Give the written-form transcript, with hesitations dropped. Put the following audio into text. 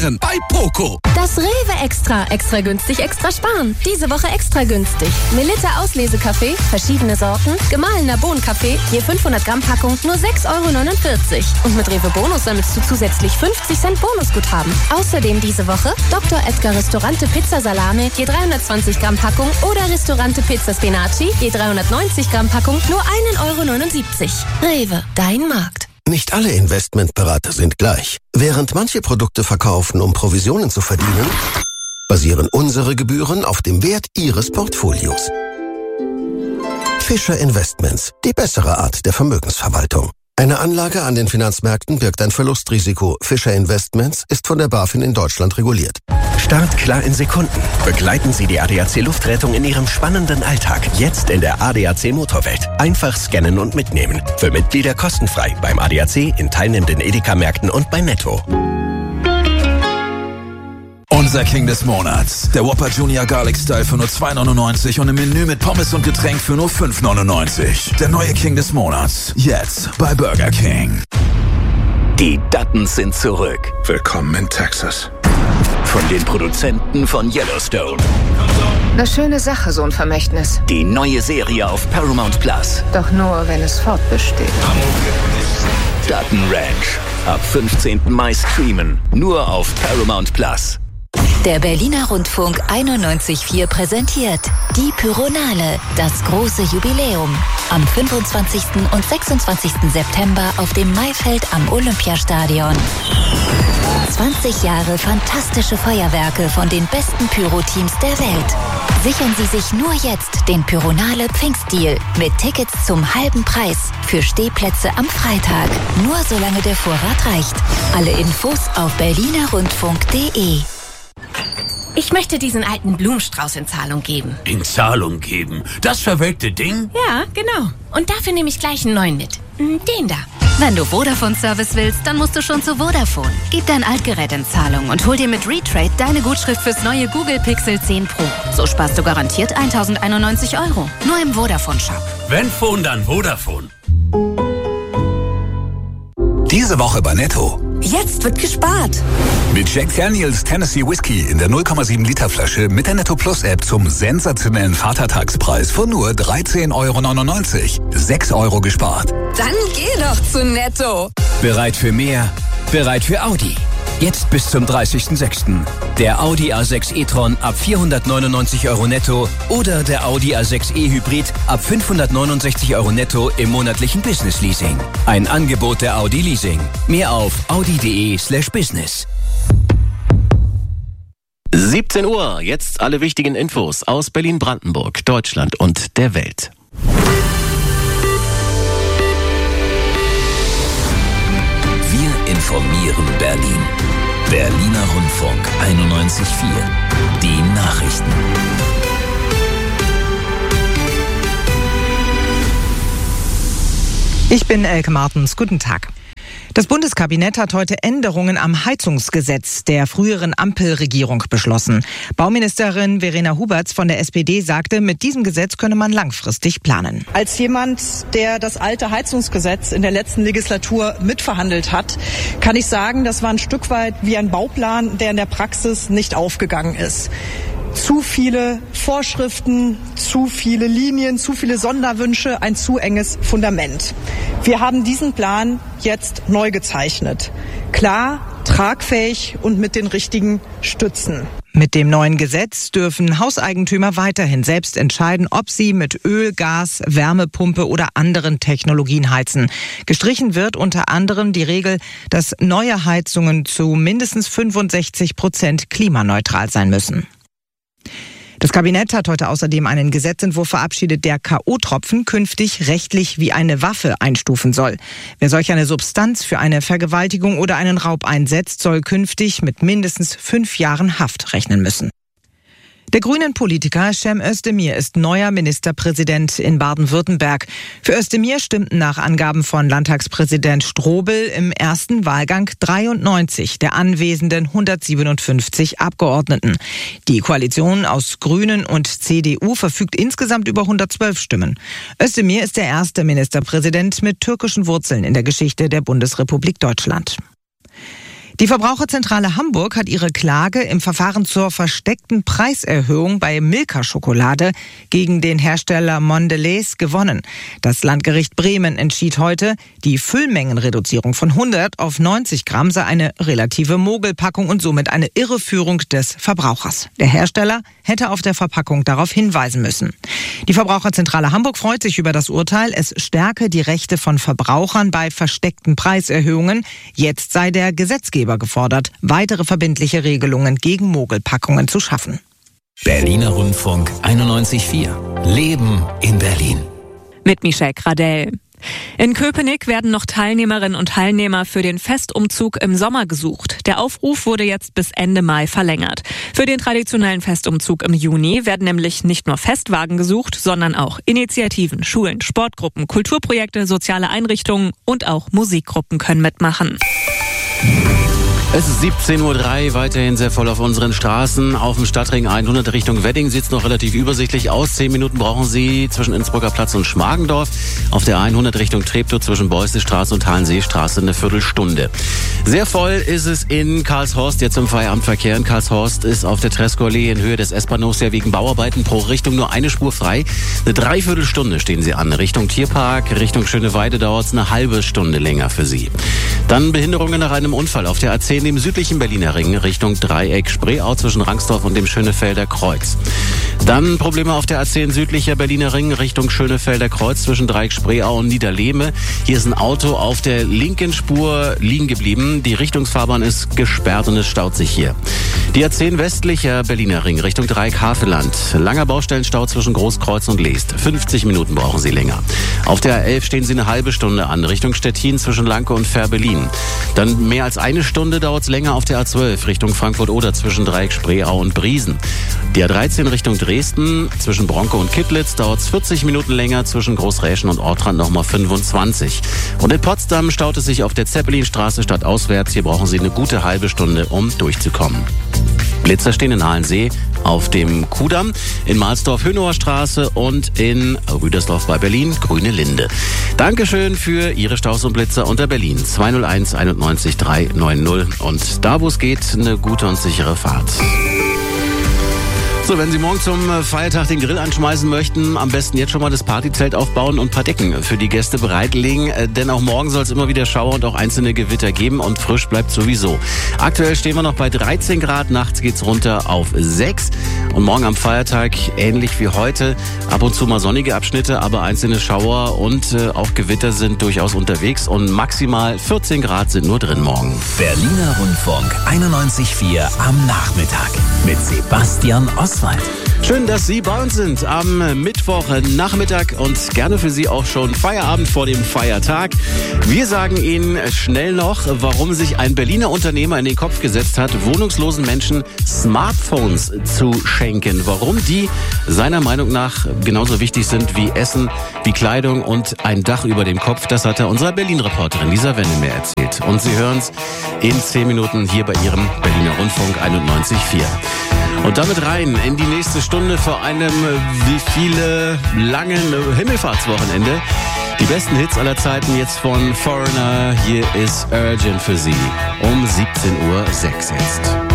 bei Poco. Das Rewe Extra. Extra günstig, extra sparen. Diese Woche extra günstig. Melitta Auslesekaffee, verschiedene Sorten, gemahlener Bohnenkaffee, je 500 Gramm Packung, nur 6,49 € Und mit Rewe Bonus sammelst du zusätzlich 50 Cent Bonusguthaben. Außerdem diese Woche Dr. Edgar Ristorante Pizza Salame, je 320 Gramm Packung oder Ristorante Pizza Spinaci, je 390 Gramm Packung, nur 1,79 €. Rewe, dein Markt. Nicht alle Investmentberater sind gleich. Während manche Produkte verkaufen, um Provisionen zu verdienen, basieren unsere Gebühren auf dem Wert Ihres Portfolios. Fischer Investments, die bessere Art der Vermögensverwaltung. Eine Anlage an den Finanzmärkten birgt ein Verlustrisiko. Fischer Investments ist von der BaFin in Deutschland reguliert. Start klar in Sekunden. Begleiten Sie die ADAC Luftrettung in Ihrem spannenden Alltag. Jetzt in der ADAC Motorwelt. Einfach scannen und mitnehmen. Für Mitglieder kostenfrei beim ADAC, in teilnehmenden Edeka-Märkten und bei Netto. Unser King des Monats. Der Whopper Junior Garlic Style für nur 2,99 € und im Menü mit Pommes und Getränk für nur 5,99 €. Der neue King des Monats. Jetzt bei Burger King. Die Duttons sind zurück. Willkommen in Texas. Von den Produzenten von Yellowstone. Eine schöne Sache, so ein Vermächtnis. Die neue Serie auf Paramount Plus. Doch nur, wenn es fortbesteht. Dutton Ranch. Ab 15. Mai streamen. Nur auf Paramount Plus. Der Berliner Rundfunk 91.4 präsentiert die Pyronale, das große Jubiläum. Am 25. und 26. September auf dem Maifeld am Olympiastadion. 20 Jahre fantastische Feuerwerke von den besten Pyro-Teams der Welt. Sichern Sie sich nur jetzt den Pyronale Pfingstdeal mit Tickets zum halben Preis für Stehplätze am Freitag. Nur solange der Vorrat reicht. Alle Infos auf berlinerrundfunk.de. Ich möchte diesen alten Blumenstrauß in Zahlung geben. In Zahlung geben? Das verwelkte Ding? Ja, genau. Und dafür nehme ich gleich einen neuen mit. Den da. Wenn du Vodafone-Service willst, dann musst du schon zu Vodafone. Gib dein Altgerät in Zahlung und hol dir mit Retrade deine Gutschrift fürs neue Google Pixel 10 Pro. So sparst du garantiert 1.091 €. Nur im Vodafone-Shop. Wenn Phone, dann Vodafone. Diese Woche bei Netto. Jetzt wird gespart. Mit Jack Daniels Tennessee Whiskey in der 0,7 Liter Flasche mit der Netto Plus App zum sensationellen Vatertagspreis von nur 13,99 €. 6 € gespart. Dann geh doch zu Netto. Bereit für mehr? Bereit für Audi. Jetzt bis zum 30.06. Der Audi A6 e-tron ab 499 € netto oder der Audi A6 e-Hybrid ab 569 € netto im monatlichen Business Leasing. Ein Angebot der Audi Leasing. Mehr auf audi.de/business. 17 Uhr, jetzt alle wichtigen Infos aus Berlin-Brandenburg, Deutschland und der Welt. Wir informieren Berlin. Berliner Rundfunk 91.4. Die Nachrichten. Ich bin Elke Martens. Guten Tag. Das Bundeskabinett hat heute Änderungen am Heizungsgesetz der früheren Ampelregierung beschlossen. Bauministerin Verena Huberts von der SPD sagte, mit diesem Gesetz könne man langfristig planen. Als jemand, der das alte Heizungsgesetz in der letzten Legislatur mitverhandelt hat, kann ich sagen, das war ein Stück weit wie ein Bauplan, der in der Praxis nicht aufgegangen ist. Zu viele Vorschriften, zu viele Linien, zu viele Sonderwünsche, ein zu enges Fundament. Wir haben diesen Plan jetzt neu gezeichnet. Klar, tragfähig und mit den richtigen Stützen. Mit dem neuen Gesetz dürfen Hauseigentümer weiterhin selbst entscheiden, ob sie mit Öl, Gas, Wärmepumpe oder anderen Technologien heizen. Gestrichen wird unter anderem die Regel, dass neue Heizungen zu mindestens 65% klimaneutral sein müssen. Das Kabinett hat heute außerdem einen Gesetzentwurf verabschiedet, der K.O.-Tropfen künftig rechtlich wie eine Waffe einstufen soll. Wer solch eine Substanz für eine Vergewaltigung oder einen Raub einsetzt, soll künftig mit mindestens 5 Jahren Haft rechnen müssen. Der grünen Politiker Cem Özdemir ist neuer Ministerpräsident in Baden-Württemberg. Für Özdemir stimmten nach Angaben von Landtagspräsident Strobel im ersten Wahlgang 93 der anwesenden 157 Abgeordneten. Die Koalition aus Grünen und CDU verfügt insgesamt über 112 Stimmen. Özdemir ist der erste Ministerpräsident mit türkischen Wurzeln in der Geschichte der Bundesrepublik Deutschland. Die Verbraucherzentrale Hamburg hat ihre Klage im Verfahren zur versteckten Preiserhöhung bei Milka-Schokolade gegen den Hersteller Mondelez gewonnen. Das Landgericht Bremen entschied heute, die Füllmengenreduzierung von 100 auf 90 Gramm sei eine relative Mogelpackung und somit eine Irreführung des Verbrauchers. Der Hersteller hätte auf der Verpackung darauf hinweisen müssen. Die Verbraucherzentrale Hamburg freut sich über das Urteil. Es stärke die Rechte von Verbrauchern bei versteckten Preiserhöhungen. Jetzt sei der Gesetzgeber gefordert, weitere verbindliche Regelungen gegen Mogelpackungen zu schaffen. Berliner Rundfunk 91.4. Leben in Berlin. Mit Michelle Gradell. In Köpenick werden noch Teilnehmerinnen und Teilnehmer für den Festumzug im Sommer gesucht. Der Aufruf wurde jetzt bis Ende Mai verlängert. Für den traditionellen Festumzug im Juni werden nämlich nicht nur Festwagen gesucht, sondern auch Initiativen, Schulen, Sportgruppen, Kulturprojekte, soziale Einrichtungen und auch Musikgruppen können mitmachen. Es ist 17.03 Uhr, weiterhin sehr voll auf unseren Straßen. Auf dem Stadtring 100 Richtung Wedding sieht es noch relativ übersichtlich aus. 10 Minuten brauchen Sie zwischen Innsbrucker Platz und Schmargendorf. Auf der 100 Richtung Treptow zwischen Beussestraße und Hallenseestraße eine Viertelstunde. Sehr voll ist es in Karlshorst, jetzt im Feierabendverkehr. In Karlshorst ist auf der Tresco-Allee in Höhe des S-Bahnhofs ja wegen Bauarbeiten pro Richtung nur eine Spur frei. Eine Dreiviertelstunde stehen Sie an. Richtung Tierpark, Richtung Schöneweide dauert es eine halbe Stunde länger für Sie. Dann Behinderungen nach einem Unfall auf der A10 im südlichen Berliner Ring Richtung Dreieck Spreeau zwischen Rangsdorf und dem Schönefelder Kreuz. Dann Probleme auf der A10 südlicher Berliner Ring Richtung Schönefelder Kreuz zwischen Dreieck Spreeau und Niederlehme. Hier ist ein Auto auf der linken Spur liegen geblieben. Die Richtungsfahrbahn ist gesperrt und es staut sich hier. Die A10 westlicher Berliner Ring Richtung Dreieck Havelland. Langer Baustellenstau zwischen Großkreuz und Leest. 50 Minuten brauchen Sie länger. Auf der A11 stehen Sie eine halbe Stunde an Richtung Stettin zwischen Lanke und Fährberlin. Dann mehr als eine Stunde dauert es länger auf der A12 Richtung Frankfurt-Oder zwischen Dreieck Spreeau und Briesen. Die A13 Richtung Dresden zwischen Bronco und Kittlitz dauert es 40 Minuten länger, zwischen Großräschen und Ortrand nochmal 25. Und in Potsdam staut es sich auf der Zeppelinstraße stadtauswärts. Hier brauchen Sie eine gute halbe Stunde, um durchzukommen. Blitzer stehen in Halensee auf dem Kudamm, in Mahlsdorf Hönower Straße und in Rüdersdorf bei Berlin Grüne Linde. Dankeschön für Ihre Staus und Blitzer unter Berlin 201 91 390 und da wo es geht, eine gute und sichere Fahrt. So, wenn Sie morgen zum Feiertag den Grill anschmeißen möchten, am besten jetzt schon mal das Partyzelt aufbauen und ein paar Decken für die Gäste bereitlegen, denn auch morgen soll es immer wieder Schauer und auch einzelne Gewitter geben und frisch bleibt sowieso. Aktuell stehen wir noch bei 13 Grad, nachts geht's runter auf 6 und morgen am Feiertag, ähnlich wie heute, ab und zu mal sonnige Abschnitte, aber einzelne Schauer und auch Gewitter sind durchaus unterwegs und maximal 14 Grad sind nur drin morgen. Berliner Rundfunk 91.4 am Nachmittag mit Sebastian Oswald. Schön, dass Sie bei uns sind am Mittwochnachmittag und gerne für Sie auch schon Feierabend vor dem Feiertag. Wir sagen Ihnen schnell noch, warum sich ein Berliner Unternehmer in den Kopf gesetzt hat, wohnungslosen Menschen Smartphones zu schenken. Warum die seiner Meinung nach genauso wichtig sind wie Essen, wie Kleidung und ein Dach über dem Kopf. Das hat er unserer Berlin-Reporterin Lisa Wennemer erzählt. Und Sie hören es in 10 Minuten hier bei Ihrem Berliner Rundfunk 91.4. Und damit rein in die nächste Stunde vor einem wie viele langen Himmelfahrtswochenende. Die besten Hits aller Zeiten jetzt von Foreigner. Hier ist Urgent für Sie um 17.06 Uhr jetzt.